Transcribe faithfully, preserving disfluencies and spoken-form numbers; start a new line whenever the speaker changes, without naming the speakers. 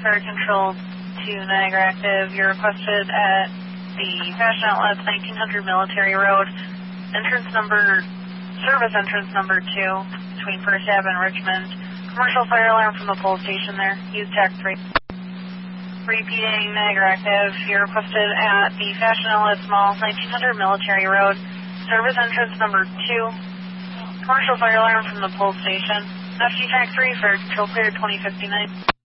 Fire Control to Niagara Active. You're requested at the Fashion Outlets, nineteen hundred Military Road, entrance number, service entrance number two, between First Avenue and Richmond. Commercial fire alarm from the pole station there. Use tac three. Repeating, Niagara Active. You're requested at the Fashion Outlets Mall, nineteen hundred Military Road, service entrance number two, commercial fire alarm from the pole station. F G tac three, Fire Control clear, twenty fifty-nine.